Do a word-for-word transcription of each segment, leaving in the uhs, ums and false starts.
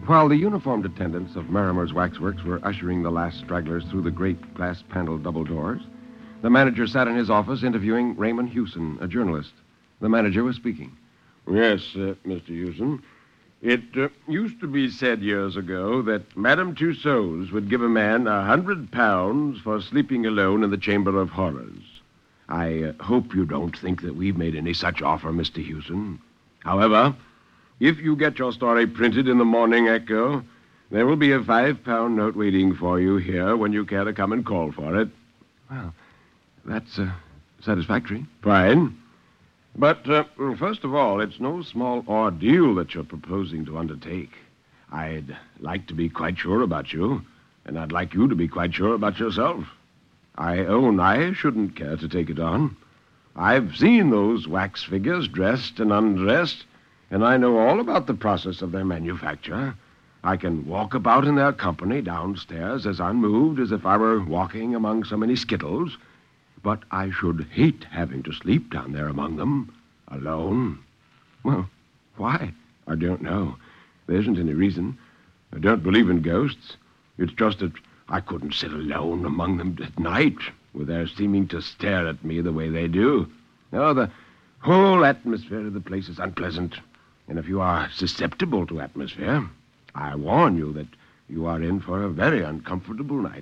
While the uniformed attendants of Merrimer's Waxworks were ushering the last stragglers through the great glass-paneled double doors, the manager sat in his office interviewing Raymond Hewson, a journalist. The manager was speaking. Yes, uh, Mister Hewson. It uh, used to be said years ago that Madame Tussauds would give a man a hundred pounds for sleeping alone in the Chamber of Horrors. I uh, hope you don't think that we've made any such offer, Mister Hewson. However, if you get your story printed in the Morning Echo, there will be a five-pound note waiting for you here when you care to come and call for it. Well, that's uh, satisfactory. Fine. But, uh, first of all, it's no small ordeal that you're proposing to undertake. I'd like to be quite sure about you, and I'd like you to be quite sure about yourself. I own I shouldn't care to take it on. I've seen those wax figures dressed and undressed, and I know all about the process of their manufacture. I can walk about in their company downstairs as unmoved as if I were walking among so many skittles. But I should hate having to sleep down there among them, alone. Well, why? I don't know. There isn't any reason. I don't believe in ghosts. It's just that I couldn't sit alone among them at night, with their seeming to stare at me the way they do. Oh, the whole atmosphere of the place is unpleasant. And if you are susceptible to atmosphere, I warn you that you are in for a very uncomfortable night.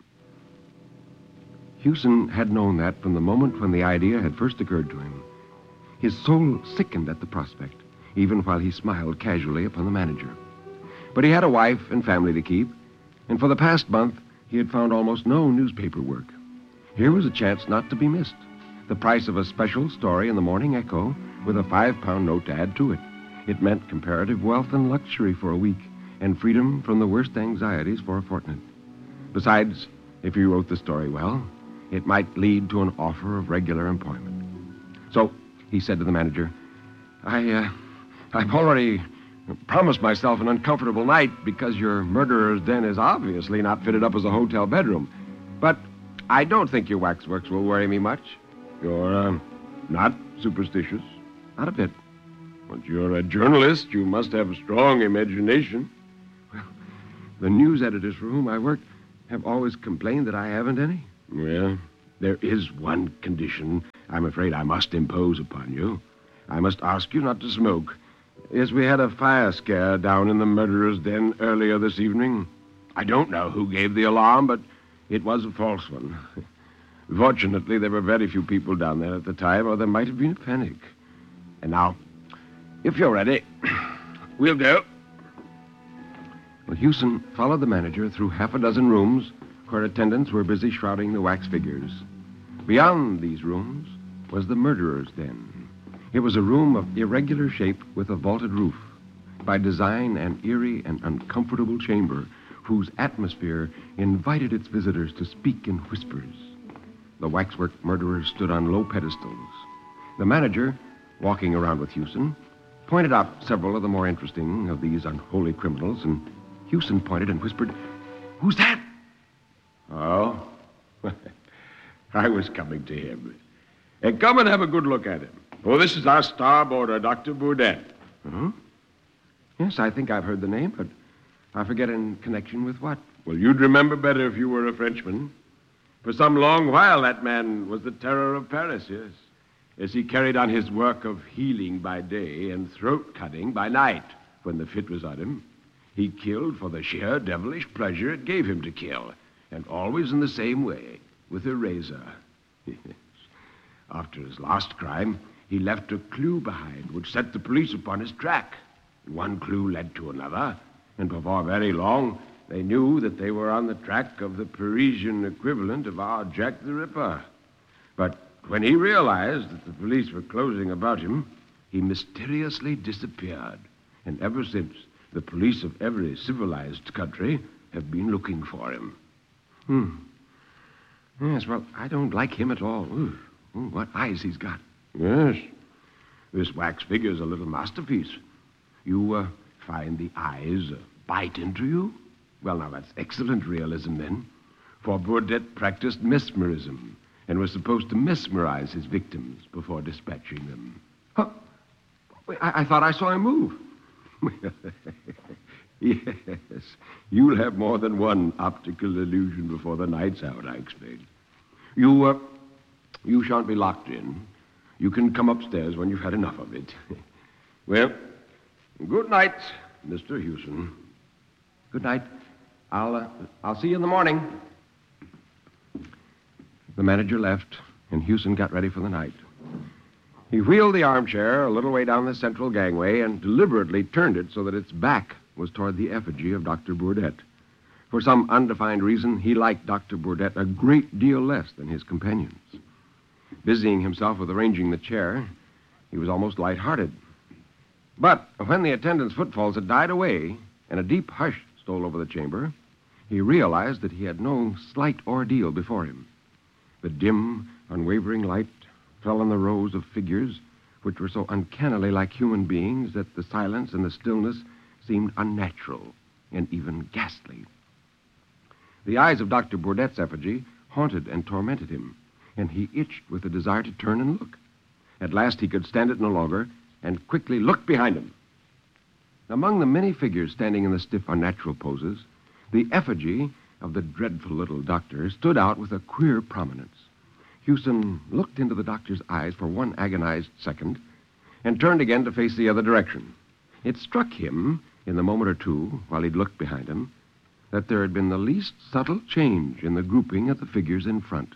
Hewson had known that from the moment when the idea had first occurred to him. His soul sickened at the prospect, even while he smiled casually upon the manager. But he had a wife and family to keep, and for the past month he had found almost no newspaper work. Here was a chance not to be missed. The price of a special story in the Morning Echo with a five-pound note to add to it. It meant comparative wealth and luxury for a week, and freedom from the worst anxieties for a fortnight. Besides, if he wrote the story well, it might lead to an offer of regular employment. So he said to the manager, I, uh, I've already promised myself an uncomfortable night because your murderer's den is obviously not fitted up as a hotel bedroom. But I don't think your waxworks will worry me much. You're, uh, not superstitious? Not a bit. But you're a journalist. You must have a strong imagination. Well, the news editors for whom I work have always complained that I haven't any. Well, there is one condition I'm afraid I must impose upon you. I must ask you not to smoke. Yes, we had a fire scare down in the murderer's den earlier this evening. I don't know who gave the alarm, but it was a false one. Fortunately, there were very few people down there at the time, or there might have been a panic. And now, if you're ready, we'll go. Well, Hewson followed the manager through half a dozen rooms where attendants were busy shrouding the wax figures. Beyond these rooms was the murderer's den. It was a room of irregular shape with a vaulted roof. By design, an eerie and uncomfortable chamber whose atmosphere invited its visitors to speak in whispers. The waxwork murderers stood on low pedestals. The manager, walking around with Hewson, pointed out several of the more interesting of these unholy criminals, and Hewson pointed and whispered, "Who's that?" Oh, I was coming to him. Hey, come and have a good look at him. Oh, this is our starboarder, Doctor Burdett. Hmm? Yes, I think I've heard the name, but I forget in connection with what. Well, you'd remember better if you were a Frenchman. For some long while, that man was the terror of Paris, yes. As he carried on his work of healing by day and throat-cutting by night when the fit was on him. He killed for the sheer devilish pleasure it gave him to kill, and always in the same way, with a razor. After his last crime, he left a clue behind which set the police upon his track. One clue led to another, and before very long, they knew that they were on the track of the Parisian equivalent of our Jack the Ripper. But when he realized that the police were closing about him, he mysteriously disappeared. And ever since, the police of every civilized country have been looking for him. Hmm. Yes, well, I don't like him at all. Ooh, ooh, what eyes he's got. Yes. This wax figure's a little masterpiece. You uh, find the eyes uh, bite into you? Well, now, that's excellent realism, then. For Burdett practiced mesmerism and was supposed to mesmerize his victims before dispatching them. Huh. I, I thought I saw him move. Yes. You'll have more than one optical illusion before the night's out, I expect. You, uh, you shan't be locked in. You can come upstairs when you've had enough of it. Well, good night, Mister Hewson. Good night. I'll, uh, I'll see you in the morning. The manager left, and Hewson got ready for the night. He wheeled the armchair a little way down the central gangway and deliberately turned it so that its back was toward the effigy of Doctor Burdett. For some undefined reason, he liked Doctor Burdett a great deal less than his companions. Busying himself with arranging the chair, he was almost lighthearted. But when the attendant's footfalls had died away and a deep hush stole over the chamber, he realized that he had no slight ordeal before him. The dim, unwavering light fell on the rows of figures which were so uncannily like human beings that the silence and the stillness seemed unnatural and even ghastly. The eyes of Doctor Burdett's effigy haunted and tormented him, and he itched with a desire to turn and look. At last he could stand it no longer and quickly looked behind him. Among the many figures standing in the stiff, unnatural poses, the effigy of the dreadful little doctor stood out with a queer prominence. Hewson looked into the doctor's eyes for one agonized second and turned again to face the other direction. It struck him, in the moment or two, while he'd looked behind him, that there had been the least subtle change in the grouping of the figures in front.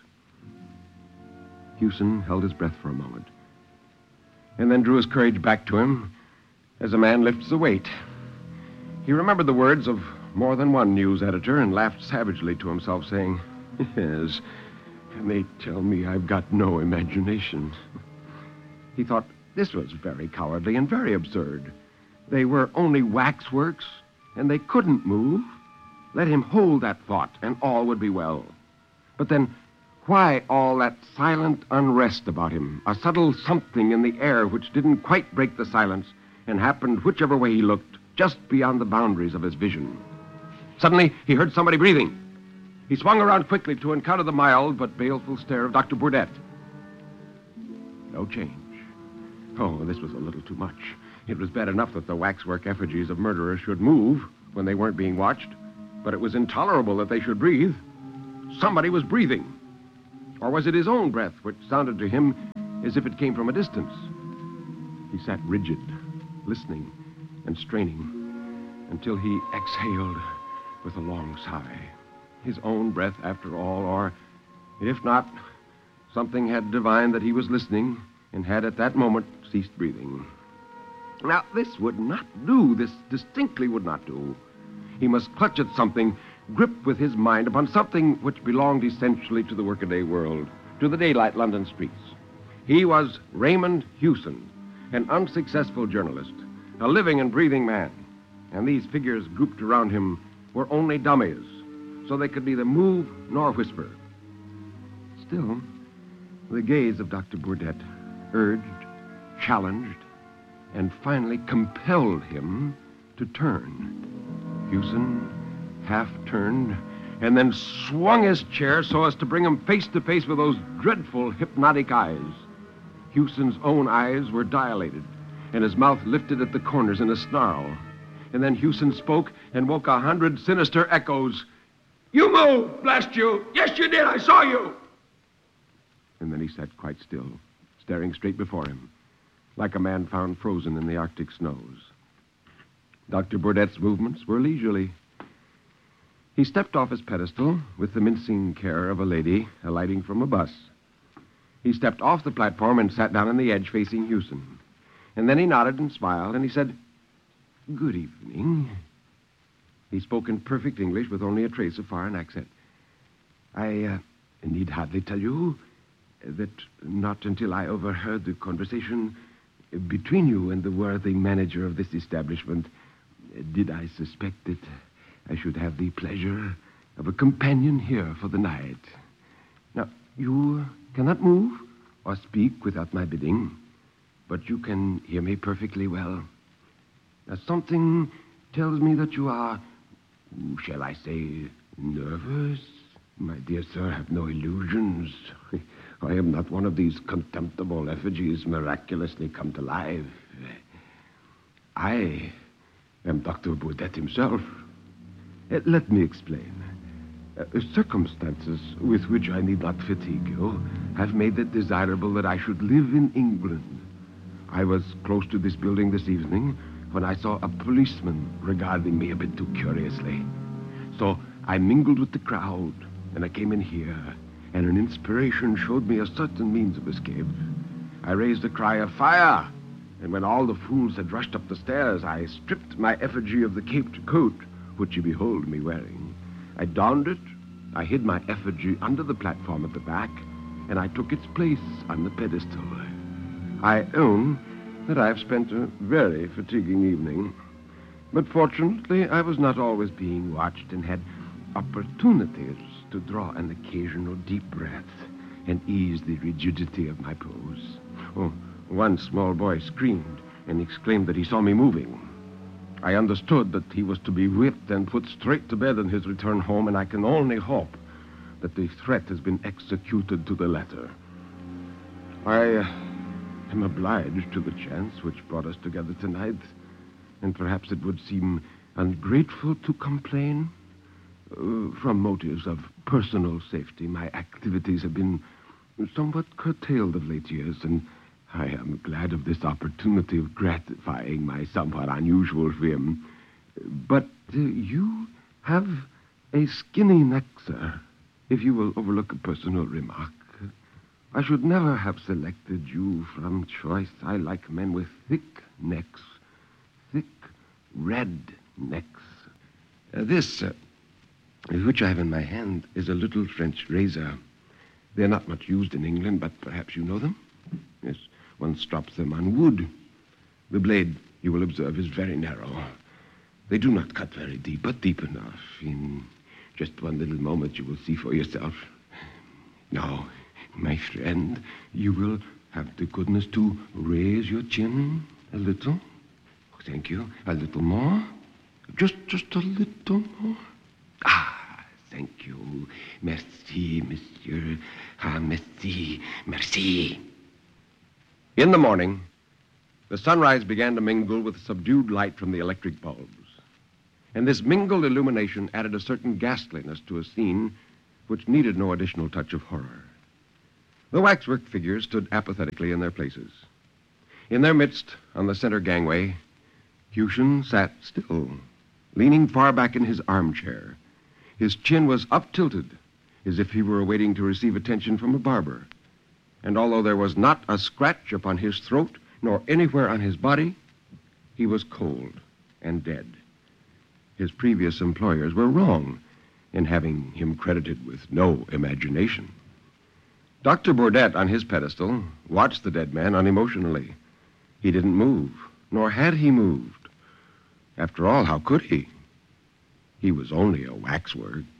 Hewson held his breath for a moment, and then drew his courage back to him as a man lifts a weight. He remembered the words of more than one news editor and laughed savagely to himself, saying, "Yes, and they tell me I've got no imagination." He thought this was very cowardly and very absurd. They were only waxworks, and they couldn't move. Let him hold that thought, and all would be well. But then, why all that silent unrest about him? A subtle something in the air which didn't quite break the silence and happened whichever way he looked, just beyond the boundaries of his vision. Suddenly, he heard somebody breathing. He swung around quickly to encounter the mild but baleful stare of Doctor Burdett. No change. Oh, this was a little too much. It was bad enough that the waxwork effigies of murderers should move when they weren't being watched, but it was intolerable that they should breathe. Somebody was breathing. Or was it his own breath, which sounded to him as if it came from a distance? He sat rigid, listening and straining, until he exhaled with a long sigh. His own breath, after all, or, if not, something had divined that he was listening and had at that moment ceased breathing. Now, this would not do. This distinctly would not do. He must clutch at something, grip with his mind upon something which belonged essentially to the workaday world, to the daylight London streets. He was Raymond Hewson, an unsuccessful journalist, a living and breathing man. And these figures grouped around him were only dummies, so they could neither move nor whisper. Still, the gaze of Doctor Burdett urged, challenged, and finally compelled him to turn. Hewson half turned and then swung his chair so as to bring him face to face with those dreadful hypnotic eyes. Hewson's own eyes were dilated, and his mouth lifted at the corners in a snarl. And then Hewson spoke and woke a hundred sinister echoes. "You moved, blast you! Yes, you did! I saw you!" And then he sat quite still, staring straight before him, like a man found frozen in the Arctic snows. Doctor Burdett's movements were leisurely. He stepped off his pedestal with the mincing care of a lady alighting from a bus. He stepped off the platform and sat down on the edge facing Hewson. And then he nodded and smiled, and he said, "Good evening." He spoke in perfect English with only a trace of foreign accent. I uh, need hardly tell you that not until I overheard the conversation between you and the worthy manager of this establishment did I suspect that I should have the pleasure of a companion here for the night. Now, you cannot move or speak without my bidding, but you can hear me perfectly well. Now, something tells me that you are, shall I say, nervous? My dear sir, have no illusions. I am not one of these contemptible effigies miraculously come to life. I am Doctor Baudet himself. Uh, let me explain. Uh, circumstances with which I need not fatigue you have made it desirable that I should live in England. I was close to this building this evening when I saw a policeman regarding me a bit too curiously. So I mingled with the crowd, and I came in here, and an inspiration showed me a certain means of escape. I raised a cry of fire, and when all the fools had rushed up the stairs, I stripped my effigy of the caped coat, which you behold me wearing. I donned it, I hid my effigy under the platform at the back, and I took its place on the pedestal. I own that I've spent a very fatiguing evening, but fortunately I was not always being watched and had opportunities to draw an occasional deep breath and ease the rigidity of my pose. Oh, one small boy screamed and exclaimed that he saw me moving. I understood that he was to be whipped and put straight to bed on his return home, and I can only hope that the threat has been executed to the letter. I uh, am obliged to the chance which brought us together tonight, and perhaps it would seem ungrateful to complain. Uh, from motives of personal safety, my activities have been somewhat curtailed of late years, and I am glad of this opportunity of gratifying my somewhat unusual whim. But uh, you have a skinny neck, sir, if you will overlook a personal remark. I should never have selected you from choice. I like men with thick necks, thick red necks. Uh, this, uh, which I have in my hand, is a little French razor. They're not much used in England, but perhaps you know them? Yes, one strops them on wood. The blade, you will observe, is very narrow. They do not cut very deep, but deep enough. In just one little moment you will see for yourself. Now, my friend, you will have the goodness to raise your chin a little. Oh, thank you. A little more. Just, just a little more. Ah, thank you. Merci, monsieur. Ah, merci, merci. In the morning, the sunrise began to mingle with the subdued light from the electric bulbs. And this mingled illumination added a certain ghastliness to a scene which needed no additional touch of horror. The waxwork figures stood apathetically in their places. In their midst, on the center gangway, Hushin sat still, leaning far back in his armchair. His chin was up-tilted, as if he were awaiting to receive attention from a barber. And although there was not a scratch upon his throat, nor anywhere on his body, he was cold and dead. His previous employers were wrong in having him credited with no imagination. Doctor Baudet, on his pedestal, watched the dead man unemotionally. He didn't move, nor had he moved. After all, how could he? He was only a waxwork.